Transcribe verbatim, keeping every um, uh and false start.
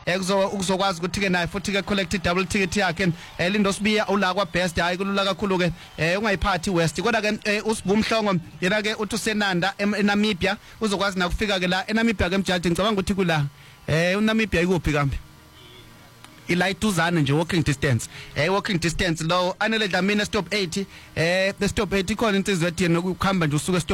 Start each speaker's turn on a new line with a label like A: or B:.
A: ekuzo ukuzokwazi ukuthi ke naye futhi ke collect double ticket yakhe Lindo Sibiya ula kwa best hayi kulula kakhulu ke ungayiphathi West kodwa ke uSibumhlongo yena ke uthi usenanda eNamibia uzokwazi na kufika ke la eNamibia ke mjaji ngicabanga ukuthi kula eh uNamibia ikuphi kambe ilight uzana nje walking distance eh walking distance lo anele Dlamini stop eighty eh the stop eighty ikhona insizwe ethi nokukhamba nje usuke